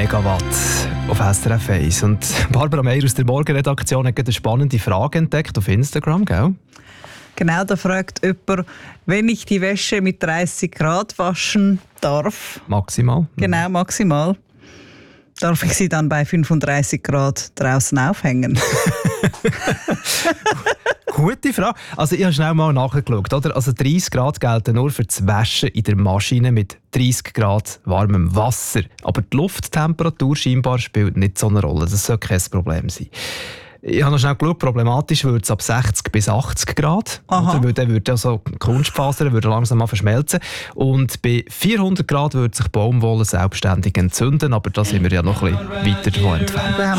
Megawatt auf SRF 1. Und Barbara Meier aus der Morgenredaktion hat eine spannende Frage entdeckt auf Instagram, gell? Genau, da fragt jemand, wenn ich die Wäsche mit 30 Grad waschen darf. Maximal. Genau, maximal. Darf ich sie dann bei 35 Grad draußen aufhängen? Gute Frage. Also ich habe schnell mal nachgeschaut. Oder? Also 30 Grad gelten nur für das Waschen in der Maschine mit 30 Grad warmem Wasser. Aber die Lufttemperatur scheinbar spielt nicht so eine Rolle. Das soll kein Problem sein. Ich habe noch schnell geschaut, problematisch wird es ab 60 bis 80 Grad. Oder? Weil dann würde also Kunstfasern langsam mal verschmelzen. Und bei 400 Grad würde sich Baumwolle selbstständig entzünden. Aber da sind wir ja noch ein bisschen weiter davon entfernt.